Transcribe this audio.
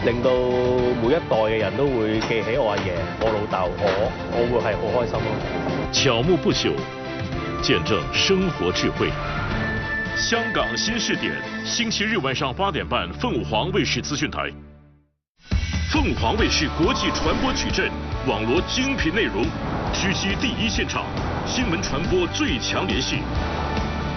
令到每一代嘅人都會記起我阿爺、我老豆，我會係好開心咯。 巧木不朽，見證生活智慧。香港新視點，星期日晚上8點半，鳳凰衛視資訊台。鳳凰衛視國際傳播矩陣，網羅精品內容，直擊第一現場，新聞傳播最強聯繫。